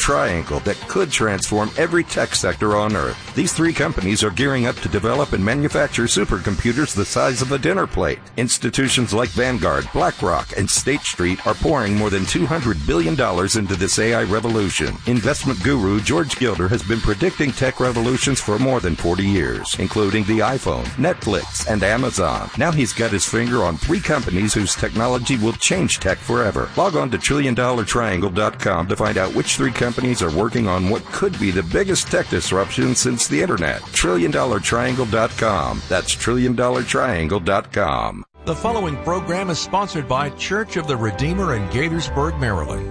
triangle that could transform every tech sector on Earth. These three companies are gearing up to develop and manufacture supercomputers the size of a dinner plate. Institutions like Vanguard, BlackRock, and State Street are pouring more than $200 billion into this AI revolution. Investment guru George Gilder has been predicting tech revolutions for more than 40 years, including the iPhone, Netflix, and Amazon. Now he's got his finger on three companies whose technology will change tech forever. Log on to TrillionDollarTriangle.com to find out which three companies are working on what could be the biggest tech disruption since the Internet. TrillionDollarTriangle.com. That's TrillionDollarTriangle.com. The following program is sponsored by Church of the Redeemer in Gaithersburg, Maryland.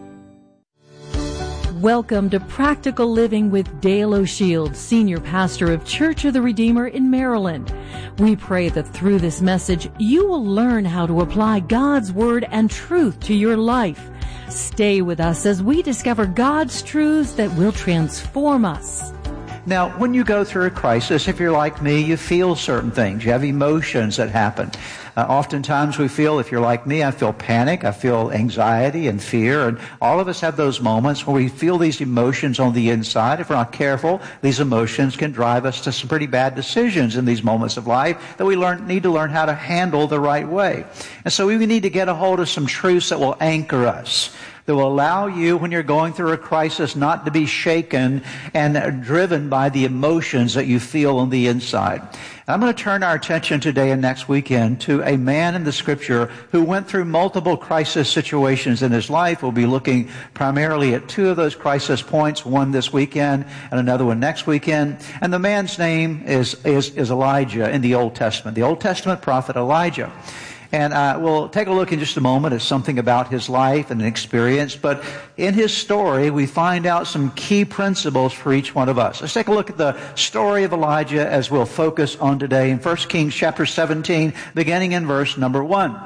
Welcome to Practical Living with Dale O'Shield, Senior Pastor of Church of the Redeemer in Maryland. We pray that through this message, you will learn how to apply God's Word and truth to your life. Stay with us as we discover God's truths that will transform us. Now, when you go through a crisis, if you're like me, you feel certain things. You have emotions that happen. Oftentimes we feel, if you're like me, I feel panic, I feel anxiety and fear, and all of us have those moments where we feel these emotions on the inside. If we're not careful, these emotions can drive us to some pretty bad decisions in these moments of life that we need to learn how to handle the right way. And so we need to get a hold of some truths that will anchor us, that will allow you, when you're going through a crisis, not to be shaken and driven by the emotions that you feel on the inside. And I'm going to turn our attention today and next weekend to a man in the Scripture who went through multiple crisis situations in his life. We'll be looking primarily at two of those crisis points, one this weekend and another one next weekend. And the man's name is Elijah in the Old Testament, the Old Testament prophet Elijah. And we'll take a look in just a moment at something about his life and experience. But in his story, we find out some key principles for each one of us. Let's take a look at the story of Elijah as we'll focus on today in 1 Kings chapter 17, beginning in verse number 1.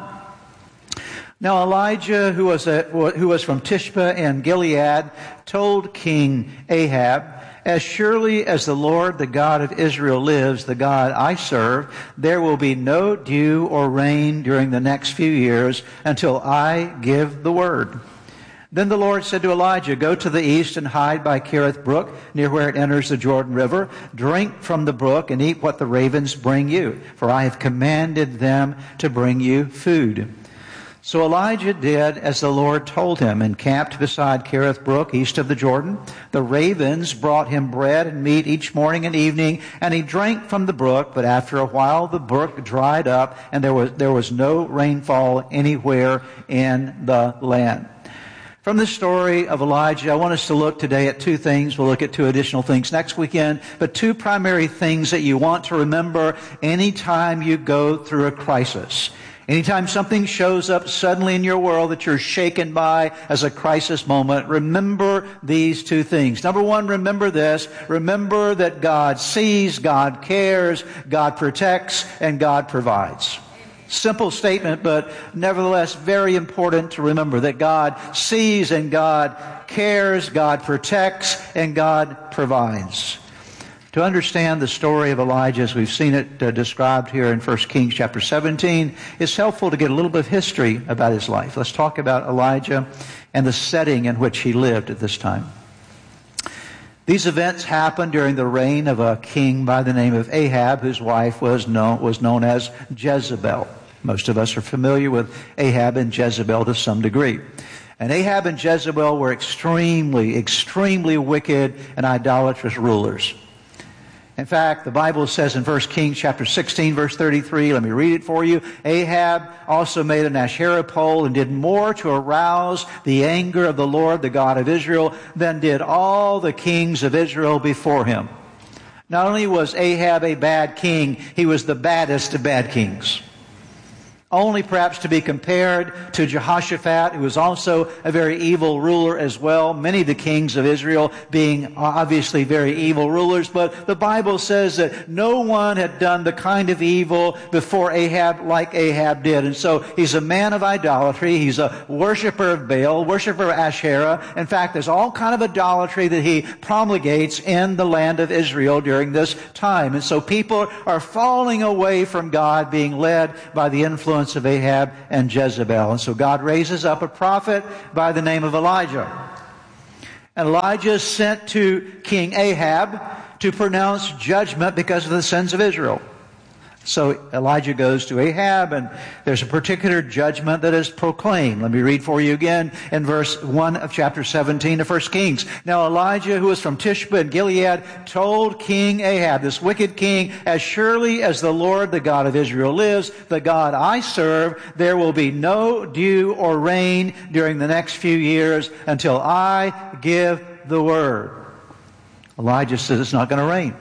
Now Elijah, who was from Tishbe in Gilead, told King Ahab, "As surely as the Lord, the God of Israel lives, the God I serve, there will be no dew or rain during the next few years until I give the word." Then the Lord said to Elijah, "Go to the east and hide by Kerith Brook, near where it enters the Jordan River. Drink from the brook and eat what the ravens bring you, for I have commanded them to bring you food." So Elijah did as the Lord told him and camped beside Kerith Brook, east of the Jordan. The ravens brought him bread and meat each morning and evening, and he drank from the brook. But after a while the brook dried up, and there was no rainfall anywhere in the land. From the story of Elijah, I want us to look today at two things. We'll look at two additional things next weekend, but two primary things that you want to remember anytime you go through a crisis. Anytime something shows up suddenly in your world that you're shaken by as a crisis moment, remember these two things. Number one, remember this. Remember that God sees, God cares, God protects, and God provides. Simple statement, but nevertheless very important to remember that God sees and God cares, God protects, and God provides. To understand the story of Elijah as we've seen it described here in 1 Kings chapter 17, it's helpful to get a little bit of history about his life. Let's talk about Elijah and the setting in which he lived at this time. These events happened during the reign of a king by the name of Ahab, whose wife was known as Jezebel. Most of us are familiar with Ahab and Jezebel to some degree. And Ahab and Jezebel were extremely, extremely wicked and idolatrous rulers. In fact, the Bible says in 1 Kings chapter 16, verse 33, let me read it for you. Ahab also made an Asherah pole and did more to arouse the anger of the Lord, the God of Israel, than did all the kings of Israel before him. Not only was Ahab a bad king, he was the baddest of bad kings. Only perhaps to be compared to Jehoshaphat, who was also a very evil ruler as well. Many of the kings of Israel being obviously very evil rulers. But the Bible says that no one had done the kind of evil before Ahab like Ahab did. And so he's a man of idolatry. He's a worshiper of Baal, worshiper of Asherah. In fact, there's all kind of idolatry that he promulgates in the land of Israel during this time. And so people are falling away from God, being led by the influence of Ahab and Jezebel. And so God raises up a prophet by the name of Elijah. And Elijah is sent to King Ahab to pronounce judgment because of the sins of Israel. So Elijah goes to Ahab, and there's a particular judgment that is proclaimed. Let me read for you again in verse 1 of chapter 17 of 1 Kings. Now Elijah, who was from Tishbe in Gilead, told King Ahab, this wicked king, as surely as the Lord, the God of Israel lives, the God I serve, there will be no dew or rain during the next few years until I give the word. Elijah says it's not going to rain.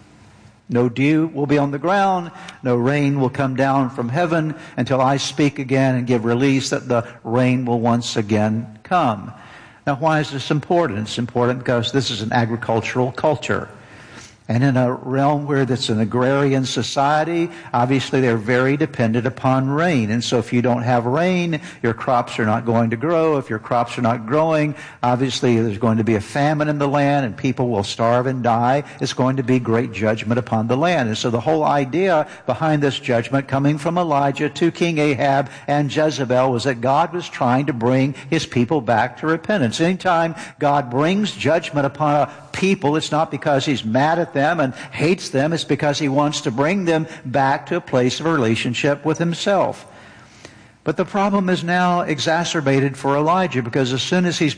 No dew will be on the ground. No rain will come down from heaven until I speak again and give release that the rain will once again come. Now, why is this important? It's important because this is an agricultural culture. And in a realm where it's an agrarian society, obviously they're very dependent upon rain. And so if you don't have rain, your crops are not going to grow. If your crops are not growing, obviously there's going to be a famine in the land and people will starve and die. It's going to be great judgment upon the land. And so the whole idea behind this judgment coming from Elijah to King Ahab and Jezebel was that God was trying to bring his people back to repentance. Anytime God brings judgment upon a people, it's not because he's mad at them and hates them. It's because he wants to bring them back to a place of relationship with himself. But the problem is now exacerbated for Elijah, because as soon as he's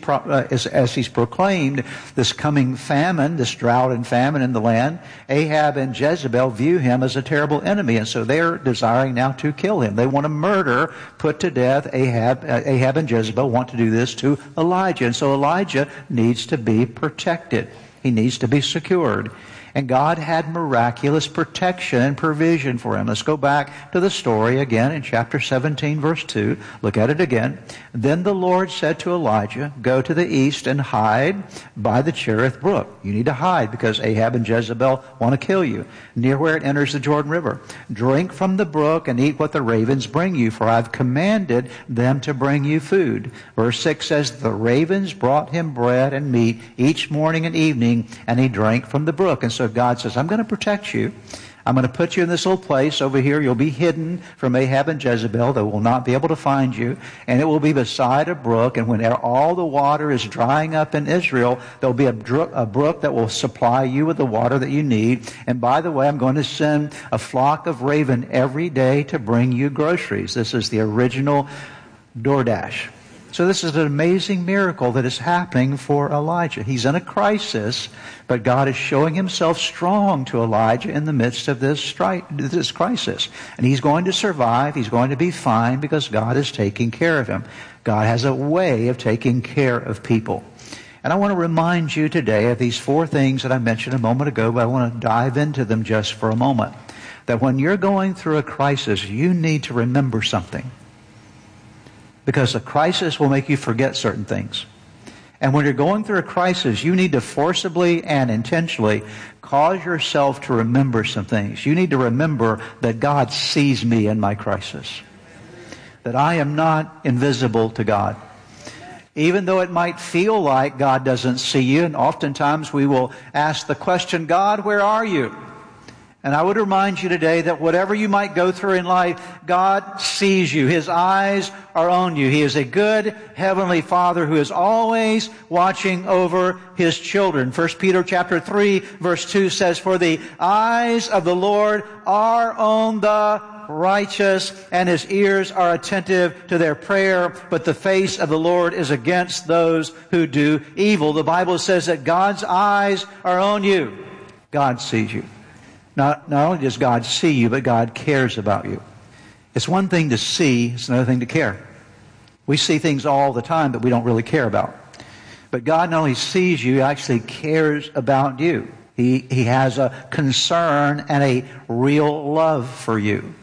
proclaimed this coming famine, this drought and famine in the land, Ahab and Jezebel view him as a terrible enemy, and so they're desiring now to kill him. They want to murder, put to death Ahab and Jezebel want to do this to Elijah, and so Elijah needs to be protected. He needs to be secured. And God had miraculous protection and provision for him. Let's go back to the story again in chapter 17, verse 2. Look at it again. Then the Lord said to Elijah, go to the east and hide by the Cherith brook. You need to hide because Ahab and Jezebel want to kill you, near where it enters the Jordan River. Drink from the brook and eat what the ravens bring you, for I've commanded them to bring you food. Verse 6 says, the ravens brought him bread and meat each morning and evening, and he drank from the brook. And so God says, I'm going to protect you. I'm going to put you in this little place over here. You'll be hidden from Ahab and Jezebel. They will not be able to find you. And it will be beside a brook. And when all the water is drying up in Israel, there'll be a brook that will supply you with the water that you need. And by the way, I'm going to send a flock of raven every day to bring you groceries. This is the original DoorDash. So this is an amazing miracle that is happening for Elijah. He's in a crisis, but God is showing himself strong to Elijah in the midst of this crisis. And he's going to survive. He's going to be fine because God is taking care of him. God has a way of taking care of people. And I want to remind you today of these 4 things that I mentioned a moment ago, but I want to dive into them just for a moment. That when you're going through a crisis, you need to remember something. Because a crisis will make you forget certain things. And when you're going through a crisis, you need to forcibly and intentionally cause yourself to remember some things. You need to remember that God sees me in my crisis. That I am not invisible to God. Even though it might feel like God doesn't see you, and oftentimes we will ask the question, God, where are you? And I would remind you today that whatever you might go through in life, God sees you. His eyes are on you. He is a good heavenly Father who is always watching over His children. 1 Peter chapter 3 verse 2 says, for the eyes of the Lord are on the righteous, and His ears are attentive to their prayer, but the face of the Lord is against those who do evil. The Bible says that God's eyes are on you. God sees you. Not only does God see you, but God cares about you. It's one thing to see, it's another thing to care. We see things all the time that we don't really care about. But God not only sees you, He actually cares about you. He has a concern and a real love for you.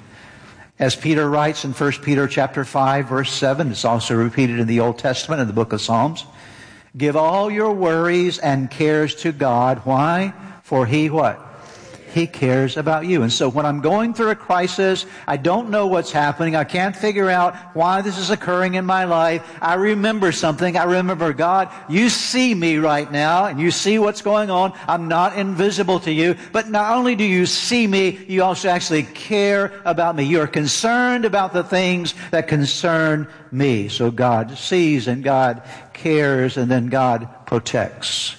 As Peter writes in 1 Peter chapter 5, verse 7, it's also repeated in the Old Testament in the book of Psalms. Give all your worries and cares to God. Why? For He what? He cares about you. And so when I'm going through a crisis, I don't know what's happening. I can't figure out why this is occurring in my life. I remember something. I remember, God, you see me right now, and you see what's going on. I'm not invisible to you. But not only do you see me, you also actually care about me. You're concerned about the things that concern me. So God sees and God cares, and then God protects.